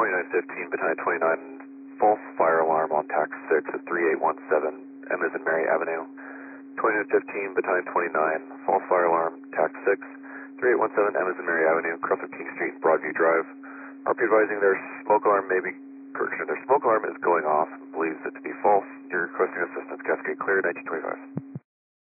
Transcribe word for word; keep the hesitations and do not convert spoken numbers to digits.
twenty-nine fifteen, battalion twenty-nine, false fire alarm on tax six at thirty-eight seventeen, M as in Mary Avenue. twenty-nine fifteen, battalion twenty-nine, false fire alarm, tax six, thirty-eight seventeen, M as in Mary Avenue, across King Street, Broadview Drive. R P advising their smoke alarm may be, correction, their smoke alarm is going off, believes it to be false. You're requesting assistance, Cascade clear, nineteen twenty-five.